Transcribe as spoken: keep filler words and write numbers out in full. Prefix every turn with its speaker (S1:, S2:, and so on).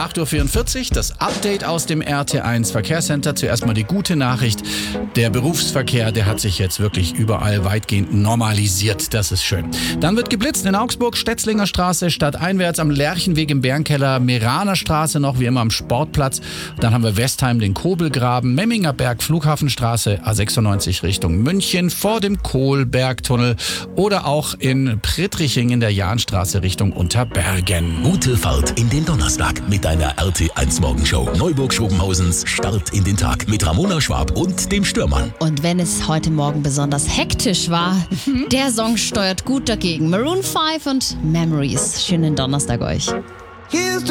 S1: acht Uhr vierundvierzig, das Update aus dem R T eins Verkehrscenter. Zuerst mal die gute Nachricht. Der Berufsverkehr, der hat sich jetzt wirklich überall weitgehend normalisiert. Das ist schön. Dann wird geblitzt in Augsburg, Stetzlinger Straße, stadteinwärts am Lerchenweg im Bärenkeller, Meraner Straße noch wie immer am Sportplatz. Dann haben wir Westheim den Kobelgraben, Memminger Berg, Flughafenstraße, A sechsundneunzig Richtung München, vor dem Kohlbergtunnel oder auch in Prittriching in der Jahnstraße Richtung Unterbergen.
S2: Gute Fahrt in den Donnerstag mit deiner R T eins Morgenshow. Neuburg-Schobenhausens Start in den Tag mit Ramona Schwab und dem Stürmann.
S3: Und wenn es heute Morgen besonders hektisch war, der Song steuert gut dagegen. Maroon fünf und Memories. Schönen Donnerstag euch.
S4: Here's